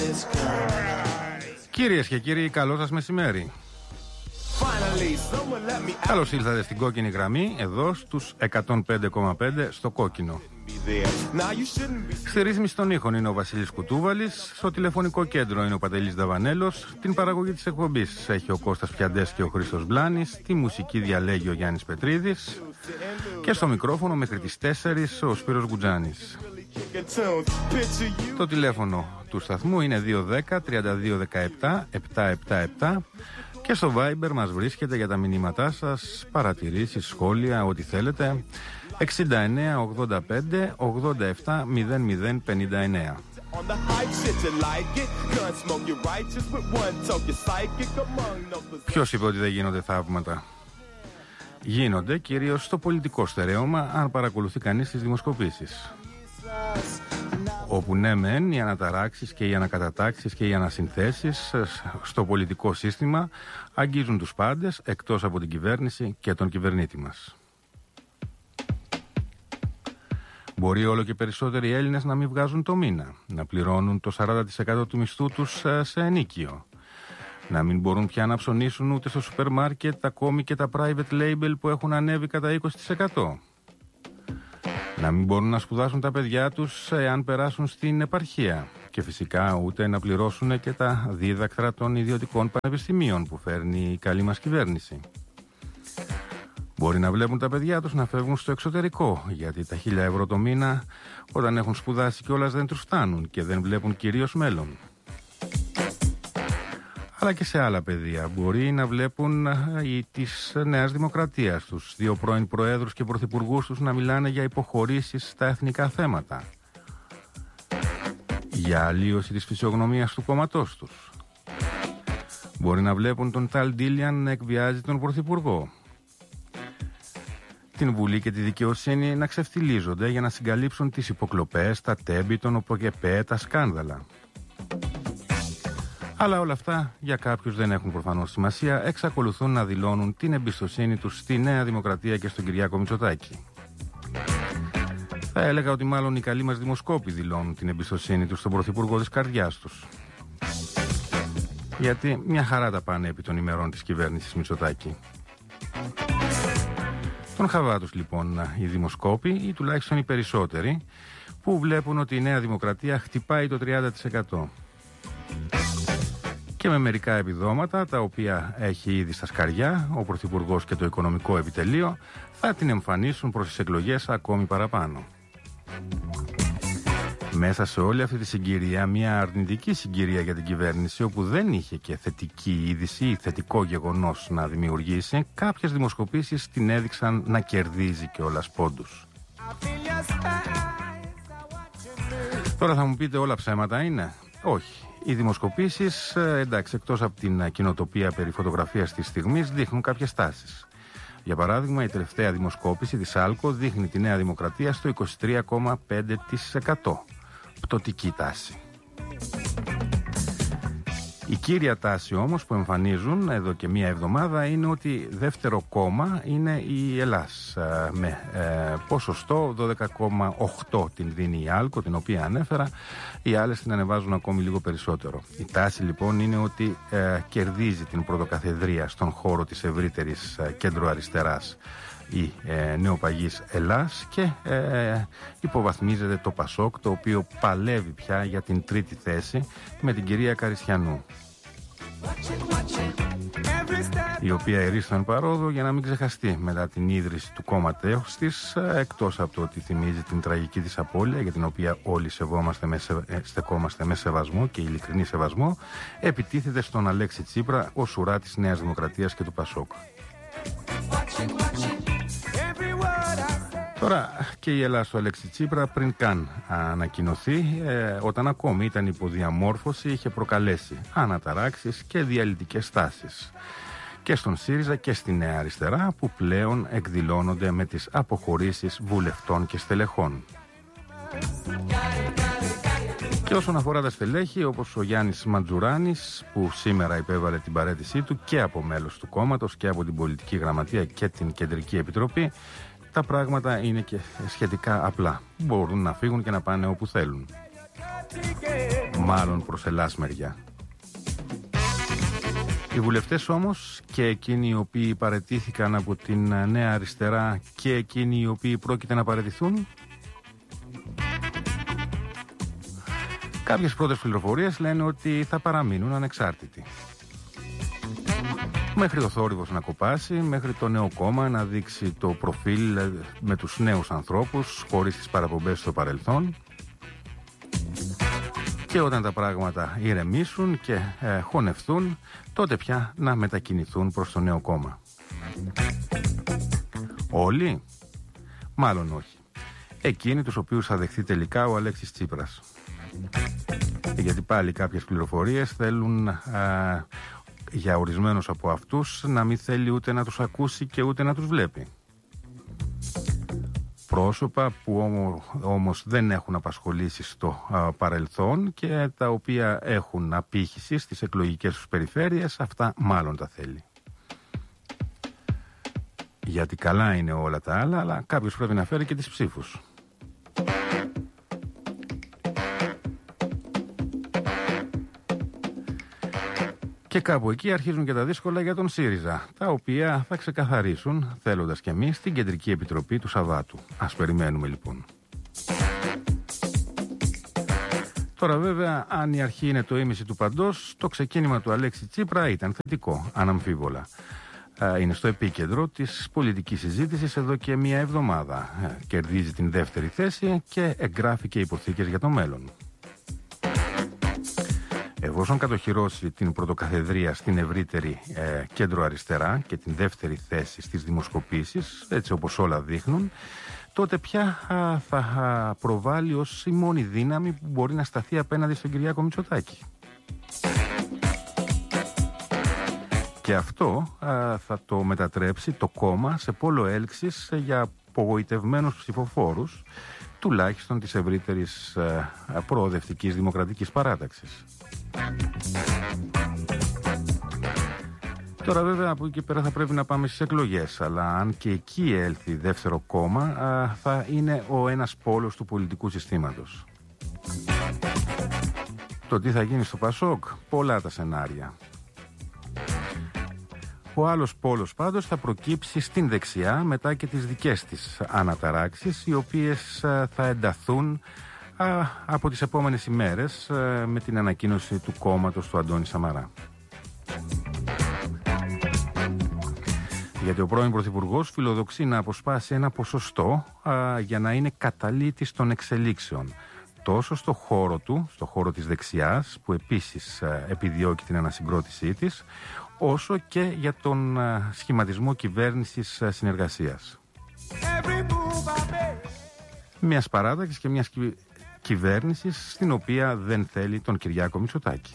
Κυρίες και κύριοι, καλό σας μεσημέρι. Καλώς ήλθατε στην κόκκινη γραμμή, εδώ στους 105,5 στο κόκκινο. Στη ρύθμιση των ήχων είναι ο Βασίλης Κουτούβαλης, στο τηλεφωνικό κέντρο είναι ο Παντελής Δαβανέλος, την παραγωγή της εκπομπής έχει ο Κώστας Πιαντές και ο Χρήστος Μπλάνης, τη μουσική διαλέγει ο Γιάννης Πετρίδης και στο μικρόφωνο μέχρι τις 4 ο Σπύρος Γκουτζάνης. Το τηλέφωνο του σταθμού είναι 210 32 17 777 και στο Viber μας βρίσκεται για τα μηνύματά σας, παρατηρήσεις, σχόλια, ό,τι θέλετε. 69 85 87 00 59. Ποιος είπε ότι δεν γίνονται θαύματα? Γίνονται κυρίως στο πολιτικό στερέωμα, αν παρακολουθεί κανείς τις δημοσκοπήσεις. Όπου ναι μεν οι αναταράξεις και οι ανακατατάξεις και οι ανασυνθέσεις στο πολιτικό σύστημα αγγίζουν τους πάντες εκτός από την κυβέρνηση και τον κυβερνήτη μας. Μπορεί όλο και περισσότεροι Έλληνες να μην βγάζουν το μήνα, να πληρώνουν το 40% του μισθού τους σε ενίκιο, να μην μπορούν πια να ψωνίσουν ούτε στο σούπερ μάρκετ, ακόμη και τα private label που έχουν ανέβει κατά 20%. Να μην μπορούν να σπουδάσουν τα παιδιά τους εάν περάσουν στην επαρχία και φυσικά ούτε να πληρώσουν και τα δίδακτρα των ιδιωτικών πανεπιστημίων που φέρνει η καλή μας κυβέρνηση. Μπορεί να βλέπουν τα παιδιά τους να φεύγουν στο εξωτερικό, γιατί τα 1.000 ευρώ το μήνα όταν έχουν σπουδάσει κιόλας δεν τους φτάνουν και δεν βλέπουν κυρίως μέλλον. Αλλά και σε άλλα πεδία μπορεί να βλέπουν της Νέας Δημοκρατίας τους δύο πρώην προέδρους και πρωθυπουργούς τους να μιλάνε για υποχωρήσεις στα εθνικά θέματα, για αλλίωση της φυσιογνωμίας του κόμματός τους. Μπορεί να βλέπουν τον Ταλ Ντίλιαν να εκβιάζει τον πρωθυπουργό, την Βουλή και τη δικαιοσύνη να ξεφτιλίζονται για να συγκαλύψουν τις υποκλοπές, τα τέμπη, τον ΟΠΟΚΕΠΕ, τα σκάνδαλα. Αλλά όλα αυτά για κάποιους δεν έχουν προφανώς σημασία, εξακολουθούν να δηλώνουν την εμπιστοσύνη τους στη Νέα Δημοκρατία και στον Κυριάκο Μητσοτάκη. Θα έλεγα ότι μάλλον οι καλοί μας δημοσκόποι δηλώνουν την εμπιστοσύνη τους στον πρωθυπουργό της καρδιάς τους. Γιατί μια χαρά τα πάνε επί των ημερών της κυβέρνησης Μητσοτάκη. Τον χαβά τους λοιπόν οι δημοσκόποι, ή τουλάχιστον οι περισσότεροι, που βλέπουν ότι η Νέα Δημοκρατία χτυπάει το 30%. Και με μερικά επιδόματα, τα οποία έχει ήδη στα σκαριά ο Πρωθυπουργός και το Οικονομικό Επιτελείο, θα την εμφανίσουν προς τις εκλογές ακόμη παραπάνω. Μέσα σε όλη αυτή τη συγκυρία, μια αρνητική συγκυρία για την κυβέρνηση, όπου δεν είχε και θετική είδηση ή θετικό γεγονός να δημιουργήσει, κάποιες δημοσκοπήσεις την έδειξαν να κερδίζει κιόλας πόντους. Τώρα θα μου πείτε, όλα ψέματα είναι? Όχι. Οι δημοσκοπήσεις, εντάξει, εκτός από την κοινοτοπία περί φωτογραφίας της στιγμής, δείχνουν κάποιες τάσεις. Για παράδειγμα, η τελευταία δημοσκόπηση της ΑΛΚΟ δείχνει τη Νέα Δημοκρατία στο 23,5%. Πτωτική τάση. Η κύρια τάση όμως που εμφανίζουν εδώ και μία εβδομάδα είναι ότι δεύτερο κόμμα είναι η Ελλάς, με ποσοστό 12,8 την δίνει η ΑΛΚΟ, την οποία ανέφερα, οι άλλες την ανεβάζουν ακόμη λίγο περισσότερο. Η τάση λοιπόν είναι ότι κερδίζει την πρωτοκαθεδρία στον χώρο της ευρύτερης κέντρο-αριστεράς η νεοπαγής Ελλάς και υποβαθμίζεται το ΠΑΣΟΚ, το οποίο παλεύει πια για την τρίτη θέση με την κυρία Καριστιανού, η οποία ερίστον παρόδο για να μην ξεχαστεί μετά την ίδρυση του κόμματος της, εκτός από το ότι θυμίζει την τραγική της απώλεια, για την οποία όλοι στεκόμαστε με σεβασμό και ειλικρινή σεβασμό, επιτίθεται στον Αλέξη Τσίπρα ως ουρά της Νέας Δημοκρατίας και του ΠΑΣΟΚ. Τώρα και η Ελλάδα του Αλέξη Τσίπρα, πριν καν ανακοινωθεί, όταν ακόμη ήταν υποδιαμόρφωση, είχε προκαλέσει αναταράξεις και διαλυτικές τάσεις και στον ΣΥΡΙΖΑ και στη Νέα Αριστερά, που πλέον εκδηλώνονται με τις αποχωρήσεις βουλευτών και στελεχών. Και όσον αφορά τα στελέχη, όπως ο Γιάννης Μαντζουράνης, που σήμερα υπέβαλε την παραίτησή του και από μέλος του κόμματος και από την Πολιτική Γραμματεία και την Κεντρική Επιτροπή, τα πράγματα είναι και σχετικά απλά. Μπορούν να φύγουν και να πάνε όπου θέλουν. μάλλον προς Ελλάς μεριά. Οι βουλευτές όμως, και εκείνοι οι οποίοι παραιτήθηκαν από την Νέα Αριστερά και εκείνοι οι οποίοι πρόκειται να παραιτηθούν, κάποιες πρώτες πληροφορίες λένε ότι θα παραμείνουν ανεξάρτητοι. Μέχρι το θόρυβος να κοπάσει, μέχρι το νέο κόμμα να δείξει το προφίλ με τους νέους ανθρώπους, χωρίς τις παραπομπές στο παρελθόν. Και όταν τα πράγματα ηρεμήσουν και χωνευτούν, τότε πια να μετακινηθούν προς το νέο κόμμα. Όλοι? Μάλλον όχι. Εκείνοι τους οποίους θα δεχθεί τελικά ο Αλέξης Τσίπρας. Γιατί πάλι κάποιες πληροφορίες θέλουν για ορισμένους από αυτούς να μην θέλει ούτε να τους ακούσει και ούτε να τους βλέπει. Πρόσωπα που όμως δεν έχουν απασχολήσει στο παρελθόν και τα οποία έχουν απήχηση στις εκλογικές τους περιφέρειες, αυτά μάλλον τα θέλει. Γιατί καλά είναι όλα τα άλλα, αλλά κάποιος πρέπει να φέρει και τις ψήφους. Και κάπου εκεί αρχίζουν και τα δύσκολα για τον ΣΥΡΙΖΑ, τα οποία θα ξεκαθαρίσουν, θέλοντας και εμείς, στην Κεντρική Επιτροπή του Σαββάτου. Ας περιμένουμε λοιπόν. Τώρα βέβαια, αν η αρχή είναι το ήμιση του παντός, το ξεκίνημα του Αλέξη Τσίπρα ήταν θετικό, αναμφίβολα. Είναι στο επίκεντρο της πολιτικής συζήτησης εδώ και μία εβδομάδα. Κερδίζει την δεύτερη θέση και εγγράφει και υποθήκες για το μέλλον. Εφόσον κατοχυρώσει την πρωτοκαθεδρία στην ευρύτερη κέντρο αριστερά και την δεύτερη θέση στις δημοσκοπήσεις, έτσι όπως όλα δείχνουν, τότε πια θα προβάλλει ως η μόνη δύναμη που μπορεί να σταθεί απέναντι στον Κυριάκο Μητσοτάκη. Και αυτό θα το μετατρέψει το κόμμα σε πόλο έλξης για απογοητευμένους ψηφοφόρους, τουλάχιστον της ευρύτερης προοδευτικής δημοκρατικής παράταξης. Τώρα βέβαια από εκεί πέρα θα πρέπει να πάμε στις εκλογές, αλλά αν και εκεί έλθει δεύτερο κόμμα, θα είναι ο ένας πόλος του πολιτικού συστήματος. Το τι θα γίνει στο Πασόκ, πολλά τα σενάρια. Ο άλλος πόλος πάντως θα προκύψει στην δεξιά μετά και τις δικές της αναταράξεις, οι οποίες θα ενταθούν από τις επόμενες ημέρες με την ανακοίνωση του κόμματος του Αντώνη Σαμαρά. Γιατί ο πρώην Πρωθυπουργός φιλοδοξεί να αποσπάσει ένα ποσοστό για να είναι καταλύτης των εξελίξεων. Τόσο στο χώρο του, στο χώρο της δεξιάς, που επίσης επιδιώκει την ανασυγκρότησή της, όσο και για τον σχηματισμό κυβέρνησης συνεργασίας. Μιας παράταξης και μιας κυβέρνησης στην οποία δεν θέλει τον Κυριάκο Μητσοτάκη.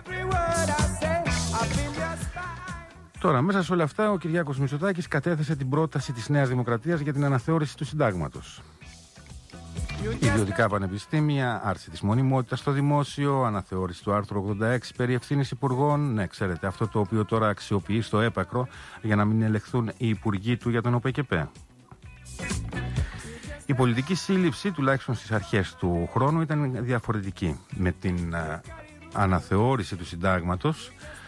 Τώρα, μέσα σε όλα αυτά, ο Κυριάκος Μητσοτάκης κατέθεσε την πρόταση της Νέας Δημοκρατίας για την αναθεώρηση του συντάγματος. Ιδιωτικά πανεπιστήμια, άρση της μονιμότητας στο δημόσιο, αναθεώρηση του άρθρου 86 περί ευθύνης υπουργών. Ναι, ξέρετε, αυτό το οποίο τώρα αξιοποιεί στο έπακρο για να μην ελεγχθούν οι υπουργοί του για τον ΟΠΕΚΕΠΕ. Η πολιτική σύλληψη, τουλάχιστον στις αρχές του χρόνου, ήταν διαφορετική. Με την αναθεώρηση του συντάγματος,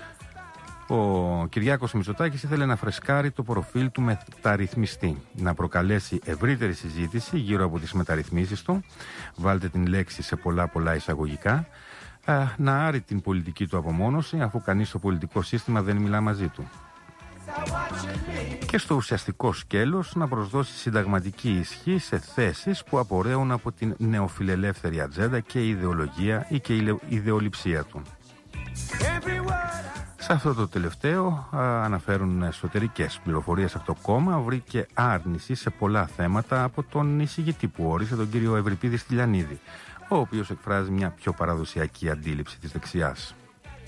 ο Κυριάκος Μητσοτάκης ήθελε να φρεσκάρει το προφίλ του μεταρρυθμιστή, να προκαλέσει ευρύτερη συζήτηση γύρω από τις μεταρρυθμίσεις του, βάλτε την λέξη σε πολλά εισαγωγικά, να άρει την πολιτική του απομόνωση, αφού κανείς στο πολιτικό σύστημα δεν μιλά μαζί του. Και στο ουσιαστικό σκέλος να προσδώσει συνταγματική ισχύ σε θέσεις που απορρέουν από την νεοφιλελεύθερη ατζέντα και η ιδεολογία ή και η ιδεολειψία του. Σε αυτό το τελευταίο αναφέρουν εσωτερικές πληροφορίες από το κόμμα, βρήκε άρνηση σε πολλά θέματα από τον εισηγητή που όρισε, τον κύριο Ευρυπίδη Στυλιανίδη, ο οποίος εκφράζει μια πιο παραδοσιακή αντίληψη της δεξιάς.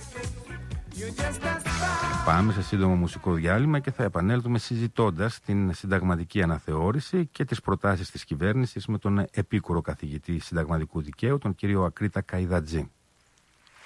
Πάμε σε σύντομο μουσικό διάλειμμα και θα επανέλθουμε συζητώντας την συνταγματική αναθεώρηση και τις προτάσεις της κυβέρνησης με τον επίκουρο καθηγητή συνταγματικού δικαίου, τον κύριο Ακρίτα Καϊδατζή.